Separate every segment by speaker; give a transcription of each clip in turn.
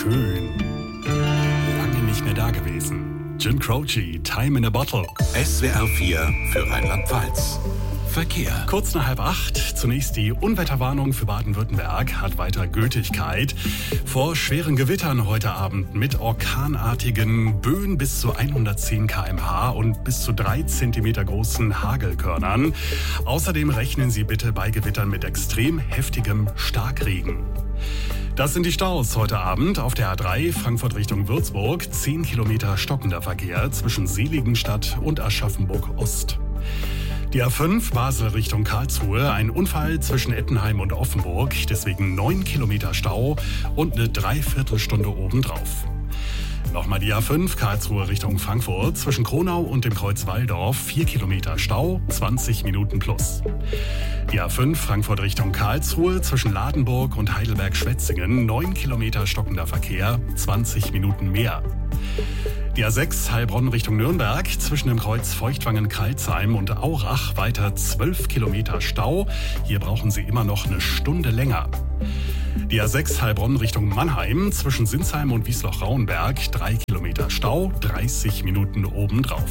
Speaker 1: schön. Lange nicht mehr da gewesen. Jim Croce, Time in a Bottle.
Speaker 2: SWR 4 für Rheinland-Pfalz. Verkehr.
Speaker 1: Kurz nach 7:30. Zunächst die Unwetterwarnung für Baden-Württemberg hat weiter Gültigkeit. Vor schweren Gewittern heute Abend mit orkanartigen Böen bis zu 110 km/h und bis zu 3 Zentimeter großen Hagelkörnern. Außerdem rechnen Sie bitte bei Gewittern mit extrem heftigem Starkregen. Das sind die Staus heute Abend auf der A3 Frankfurt Richtung Würzburg. 10 Kilometer stockender Verkehr zwischen Seligenstadt und Aschaffenburg-Ost. Die A5 Basel Richtung Karlsruhe, ein Unfall zwischen Ettenheim und Offenburg, deswegen 9 Kilometer Stau und eine Dreiviertelstunde obendrauf. Nochmal die A5 Karlsruhe Richtung Frankfurt, zwischen Kronau und dem Kreuz Walldorf, 4 Kilometer Stau, 20 Minuten plus. Die A5 Frankfurt Richtung Karlsruhe, zwischen Ladenburg und Heidelberg-Schwetzingen, 9 Kilometer stockender Verkehr, 20 Minuten mehr. Die A6 Heilbronn Richtung Nürnberg, zwischen dem Kreuz Feuchtwangen-Crailsheim und Aurach weiter 12 Kilometer Stau. Hier brauchen Sie immer noch eine Stunde länger. Die A6 Heilbronn Richtung Mannheim, zwischen Sinsheim und Wiesloch-Rauenberg 3 Kilometer Stau, 30 Minuten obendrauf.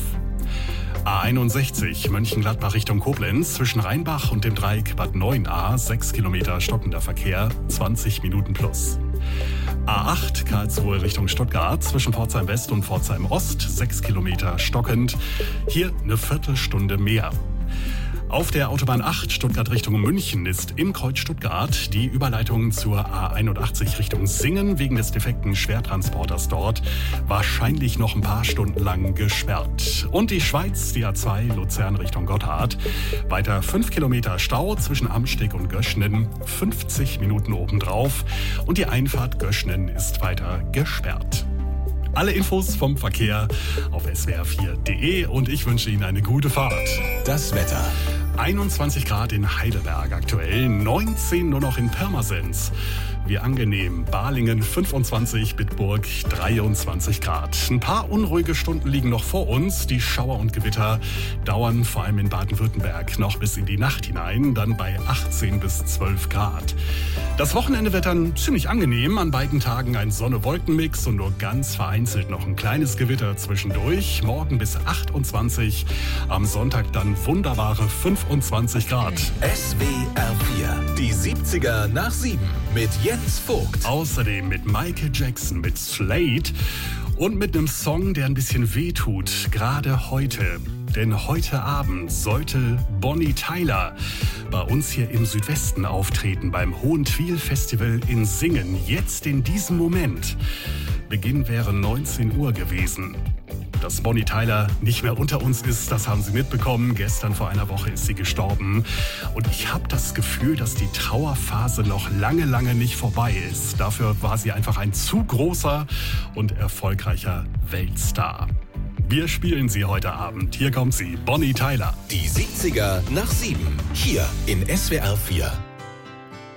Speaker 1: A61 Mönchengladbach Richtung Koblenz, zwischen Rheinbach und dem Dreieck Bad Neuenahr 6 Kilometer stockender Verkehr, 20 Minuten plus. A8 Karlsruhe Richtung Stuttgart, zwischen Pforzheim West und Pforzheim Ost 6 Kilometer stockend, hier eine Viertelstunde mehr. Auf der Autobahn 8 Stuttgart Richtung München ist im Kreuz Stuttgart die Überleitung zur A81 Richtung Singen wegen des defekten Schwertransporters dort wahrscheinlich noch ein paar Stunden lang gesperrt. Und die Schweiz, die A2 Luzern Richtung Gotthard, weiter 5 Kilometer Stau zwischen Amsteg und Göschnen, 50 Minuten obendrauf und die Einfahrt Göschnen ist weiter gesperrt. Alle Infos vom Verkehr auf swr4.de und ich wünsche Ihnen eine gute Fahrt.
Speaker 2: Das Wetter.
Speaker 1: 21 Grad in Heidelberg aktuell, 19 nur noch in Pirmasens. Wie angenehm, Balingen 25, Bitburg 23 Grad. Ein paar unruhige Stunden liegen noch vor uns. Die Schauer und Gewitter dauern vor allem in Baden-Württemberg noch bis in die Nacht hinein, dann bei 18 bis 12 Grad. Das Wochenende wird dann ziemlich angenehm. An beiden Tagen ein Sonne-Wolken-Mix und nur ganz vereinzelt noch ein kleines Gewitter zwischendurch. Morgen bis 28, am Sonntag dann wunderbare 25 Grad.
Speaker 2: SWR 4, die 70er nach 7 mit Jens Vogt.
Speaker 1: Außerdem mit Michael Jackson, mit Slade und mit einem Song, der ein bisschen wehtut, gerade heute. Denn heute Abend sollte Bonnie Tyler bei uns hier im Südwesten auftreten, beim Hohentwiel Festival in Singen. Jetzt in diesem Moment. Beginn wäre 19 Uhr gewesen. Dass Bonnie Tyler nicht mehr unter uns ist, das haben Sie mitbekommen. Gestern vor einer Woche ist sie gestorben. Und ich habe das Gefühl, dass die Trauerphase noch lange, lange nicht vorbei ist. Dafür war sie einfach ein zu großer und erfolgreicher Weltstar. Wir spielen sie heute Abend. Hier kommt sie, Bonnie Tyler.
Speaker 2: Die 70er nach 7, hier in SWR 4.